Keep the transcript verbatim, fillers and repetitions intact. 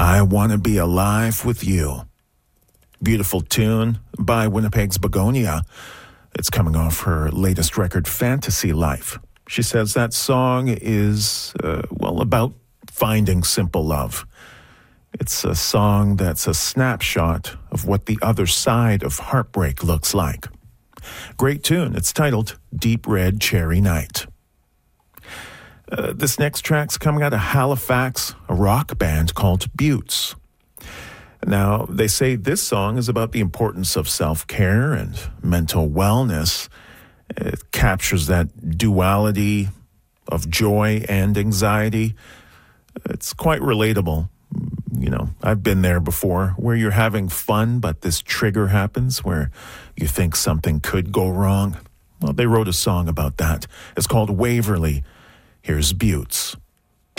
I Want to Be Alive with You. Beautiful tune by Winnipeg's Begonia. It's coming off her latest record, Fantasy Life. She says that song is, uh, well, about finding simple love. It's a song that's a snapshot of what the other side of heartbreak looks like. Great tune. It's titled Deep Red Cherry Night. Uh, this next track's coming out of Halifax, a rock band called Buttes. Now, they say this song is about the importance of self-care and mental wellness. It captures that duality of joy and anxiety. It's quite relatable. You know, I've been there before, where you're having fun, but this trigger happens where you think something could go wrong. Well, they wrote a song about that. It's called Waverly. Here's Buttes.